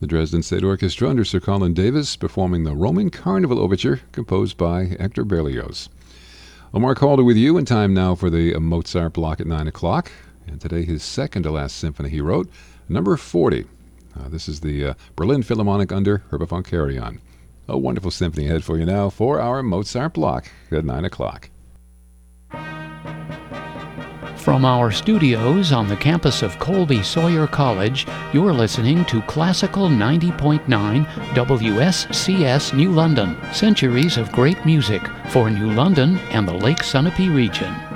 The Dresden State Orchestra under Sir Colin Davis performing the Roman Carnival Overture composed by Hector Berlioz. Omar Calder with you, in time now for the Mozart block at 9 o'clock. And today his second to last symphony he wrote, number 40. This is the Berlin Philharmonic under Herbert von Karajan. A wonderful symphony ahead for you now for our Mozart block at 9 o'clock. From our studios on the campus of Colby Sawyer College, you're listening to Classical 90.9 WSCS New London. Centuries of great music for New London and the Lake Sunapee region.